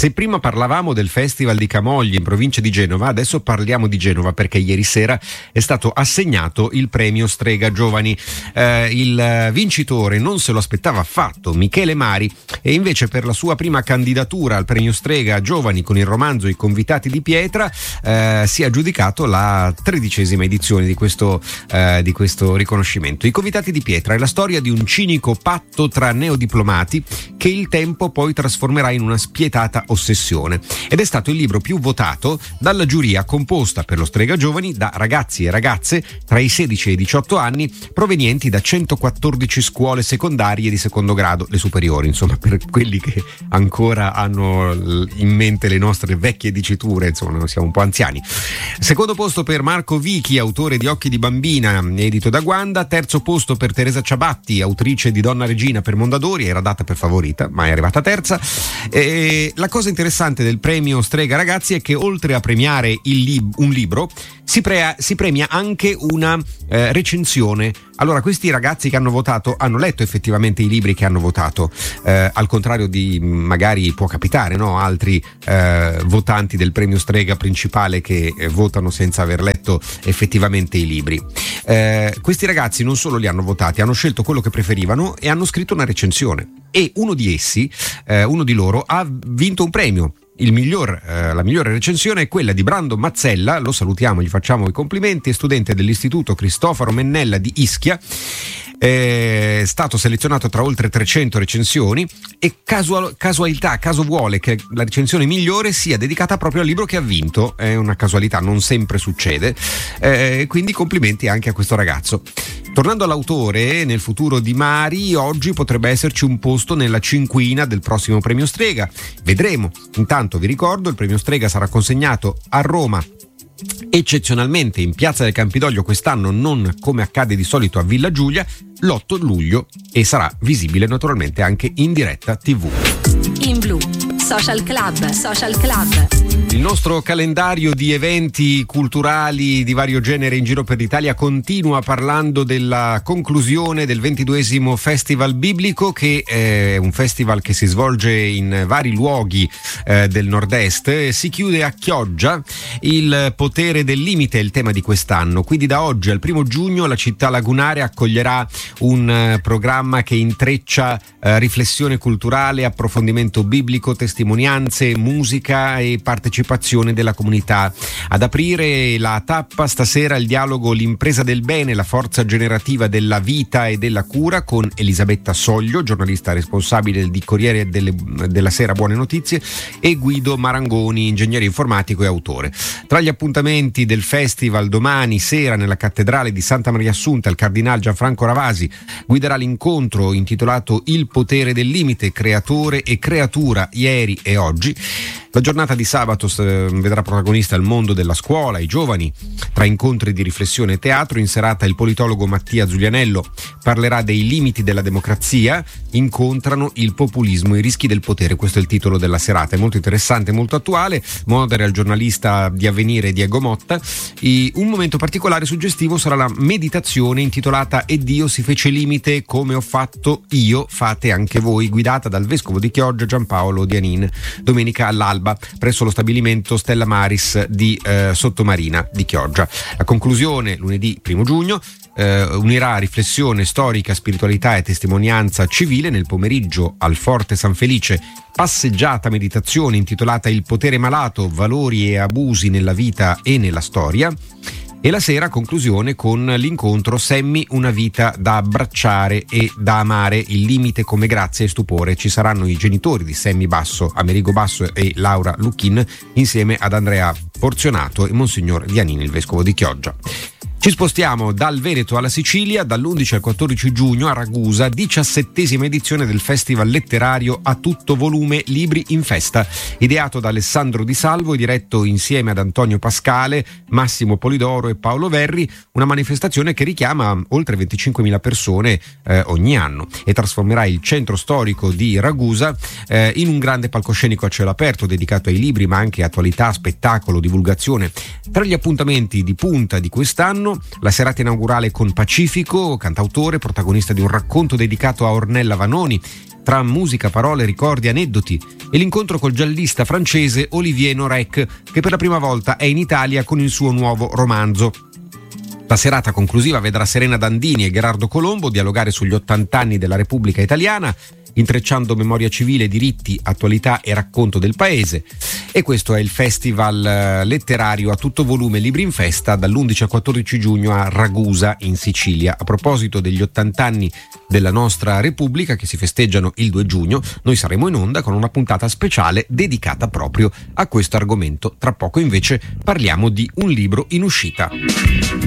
Se prima parlavamo del Festival di Camogli in provincia di Genova, adesso parliamo di Genova perché ieri sera è stato assegnato il premio Strega Giovani. Il vincitore non se lo aspettava affatto, Michele Mari, e invece per la sua prima candidatura al premio Strega Giovani con il romanzo I convitati di pietra si è aggiudicato la 13ª edizione di questo riconoscimento. I convitati di pietra è la storia di un cinico patto tra neodiplomati che il tempo poi trasformerà in una spietata ossessione, ed è stato il libro più votato dalla giuria composta per lo Strega Giovani da ragazzi e ragazze tra i 16 e i 18 anni provenienti da 114 scuole secondarie di secondo grado, le superiori, insomma, per quelli che ancora hanno in mente le nostre vecchie diciture, insomma, noi siamo un po' anziani. Secondo posto per Marco Vichi, autore di Occhi di bambina, edito da Guanda. Terzo posto per Teresa Ciabatti, autrice di Donna Regina per Mondadori, era data per favorita ma è arrivata terza. La cosa interessante del premio Strega Ragazzi è che oltre a premiare un libro si premia anche una recensione. Allora, questi ragazzi che hanno votato hanno letto effettivamente i libri che hanno votato, al contrario di magari può capitare, no? Altri votanti del premio Strega principale che votano senza aver letto effettivamente i libri. Questi ragazzi non solo li hanno votati, hanno scelto quello che preferivano e hanno scritto una recensione, e uno di loro ha vinto un premio. La migliore recensione è quella di Brando Mazzella, lo salutiamo, gli facciamo i complimenti, è studente dell'Istituto Cristoforo Mennella di Ischia, è stato selezionato tra oltre 300 recensioni e caso vuole che la recensione migliore sia dedicata proprio al libro che ha vinto. È una casualità, non sempre succede, quindi complimenti anche a questo ragazzo. Tornando all'autore, nel futuro di Mari oggi potrebbe esserci un posto nella cinquina del prossimo premio Strega, vedremo. Intanto vi ricordo, il premio Strega sarà consegnato a Roma eccezionalmente in Piazza del Campidoglio quest'anno, non come accade di solito a Villa Giulia, l'8 luglio, e sarà visibile naturalmente anche in diretta TV. In Blu Social Club. Il nostro calendario di eventi culturali di vario genere in giro per l'Italia continua parlando della conclusione del 22esimo Festival Biblico, che è un festival che si svolge in vari luoghi del nord-est. Si chiude a Chioggia. Il potere del limite è il tema di quest'anno, quindi da oggi al 1 giugno la città lagunare accoglierà un programma che intreccia riflessione culturale, approfondimento biblico, testimonianze, musica e partecipazione della comunità. Ad aprire la tappa stasera il dialogo L'impresa del bene, la forza generativa della vita e della cura, con Elisabetta Soglio, giornalista responsabile di Corriere della Sera Buone Notizie, e Guido Marangoni, ingegnere informatico e autore. Tra gli appuntamenti del festival, domani sera nella cattedrale di Santa Maria Assunta il cardinale Gianfranco Ravasi guiderà l'incontro intitolato Il potere del limite, creatore e creatura ieri e oggi. La giornata di sabato vedrà protagonista il mondo della scuola, i giovani. Tra incontri di riflessione e teatro, in serata il politologo Mattia Zulianello parlerà dei limiti della democrazia, incontrano il populismo e i rischi del potere. Questo è il titolo della serata, è molto interessante, molto attuale. Modera il giornalista di Avvenire Diego Motta. Un momento particolare suggestivo sarà la meditazione intitolata E Dio si fece limite come ho fatto io, fate anche voi, guidata dal vescovo di Chioggia Giampaolo Dianin, domenica all'alba presso lo stabilimento Stella Maris di Sottomarina di Chioggia. La conclusione lunedì 1 giugno unirà riflessione storica, spiritualità e testimonianza civile. Nel pomeriggio al Forte San Felice passeggiata meditazione intitolata Il potere malato, valori e abusi nella vita e nella storia. E la sera conclusione con l'incontro Semmi, una vita da abbracciare e da amare, il limite come grazia e stupore. Ci saranno i genitori di Semmi Basso, Amerigo Basso e Laura Lucchin, insieme ad Andrea Porzionato e Monsignor Dianini, il vescovo di Chioggia. Ci spostiamo dal Veneto alla Sicilia, dall'11 al 14 giugno a Ragusa, 17ª edizione del Festival letterario a tutto volume Libri in Festa, ideato da Alessandro Di Salvo e diretto insieme ad Antonio Pascale, Massimo Polidoro e Paolo Verri, una manifestazione che richiama oltre 25.000 persone ogni anno e trasformerà il centro storico di Ragusa in un grande palcoscenico a cielo aperto dedicato ai libri, ma anche attualità, spettacolo, divulgazione. Tra gli appuntamenti di punta di quest'anno, la serata inaugurale con Pacifico, cantautore, protagonista di un racconto dedicato a Ornella Vanoni, tra musica, parole, ricordi, aneddoti, e l'incontro col giallista francese Olivier Norek, che per la prima volta è in Italia con il suo nuovo romanzo. La serata conclusiva vedrà Serena Dandini e Gherardo Colombo dialogare sugli 80 anni della Repubblica Italiana, intrecciando memoria civile, diritti, attualità e racconto del paese. E questo è il festival letterario a tutto volume Libri in Festa dall'11 al 14 giugno a Ragusa in Sicilia. A proposito degli 80 anni della nostra Repubblica che si festeggiano il 2 giugno, noi saremo in onda con una puntata speciale dedicata proprio a questo argomento. Tra poco invece parliamo di un libro in uscita.